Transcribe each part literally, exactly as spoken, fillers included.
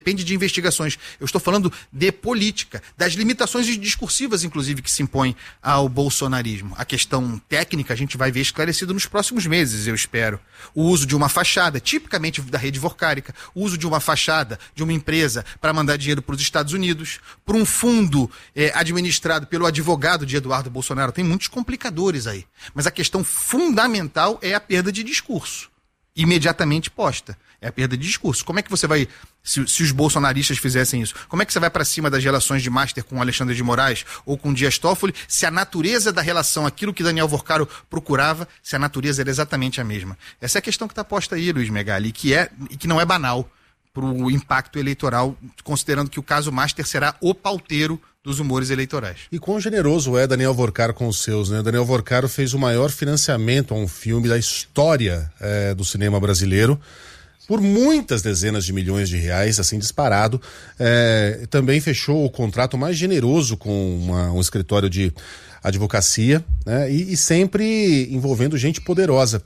Depende de investigações. Eu estou falando de política, das limitações discursivas, inclusive, que se impõem ao bolsonarismo. A questão técnica a gente vai ver esclarecido nos próximos meses, eu espero. O uso de uma fachada, tipicamente da rede vorcárica, o uso de uma fachada de uma empresa para mandar dinheiro para os Estados Unidos, para um fundo eh, administrado pelo advogado de Eduardo Bolsonaro. Tem muitos complicadores aí. Mas a questão fundamental é a perda de discurso, imediatamente posta. É a perda de discurso. Como é que você vai, se, se os bolsonaristas fizessem isso, como é que você vai para cima das relações de master com Alexandre de Moraes ou com Dias Toffoli, se a natureza da relação, aquilo que Daniel Vorcaro procurava, se a natureza era exatamente a mesma? Essa é a questão que está posta aí, Luiz Megali, e que, é, e que não é banal para o impacto eleitoral, considerando que o caso master será o pauteiro dos humores eleitorais. E quão generoso é Daniel Vorcaro com os seus, né? Daniel Vorcaro fez o maior financiamento a um filme da história é, do cinema brasileiro, por muitas dezenas de milhões de reais, assim, disparado. É, também fechou o contrato mais generoso com uma, um escritório de advocacia, né? E, e sempre envolvendo gente poderosa.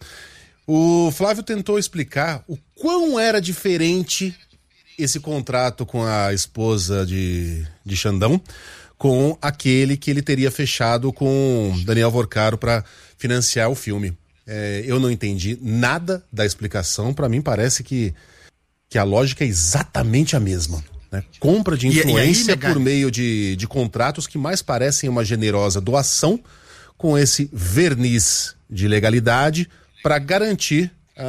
O Flávio tentou explicar o quão era diferente esse contrato com a esposa de, de Xandão com aquele que ele teria fechado com Daniel Vorcaro para financiar o filme. É, eu não entendi nada da explicação. Para mim parece que, que a lógica é exatamente a mesma, né? Compra de influência e, e aí, por meio de, de contratos que mais parecem uma generosa doação, com esse verniz de legalidade para garantir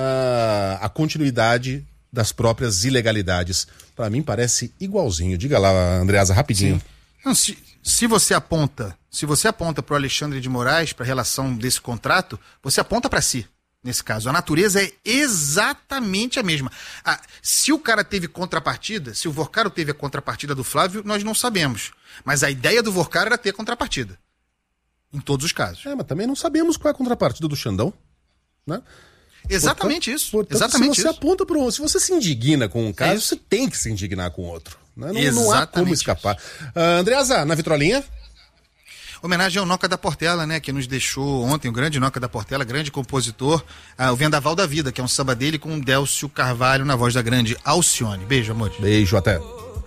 a, a continuidade das próprias ilegalidades. Para mim parece igualzinho. Diga lá, Andreasa, rapidinho. Não, se, se você aponta Se você aponta para o Alexandre de Moraes, para a relação desse contrato, você aponta para si, nesse caso. A natureza é exatamente a mesma. Ah, se o cara teve contrapartida, se o Vorcaro teve a contrapartida do Flávio, nós não sabemos. Mas a ideia do Vorcaro era ter contrapartida. Em todos os casos. É, mas também não sabemos qual é a contrapartida do Xandão, né? Exatamente portanto, isso. Portanto, exatamente se você isso. aponta para um, se você se indigna com um caso, é você tem que se indignar com outro. Né? Não, não há como escapar. Uh, Andreasa, na vitrolinha? Homenagem ao Noca da Portela, né, que nos deixou ontem, o grande Noca da Portela, grande compositor, ah, o Vendaval da Vida, que é um samba dele com o Délcio Carvalho na voz da grande Alcione. Beijo, amor. Beijo, até.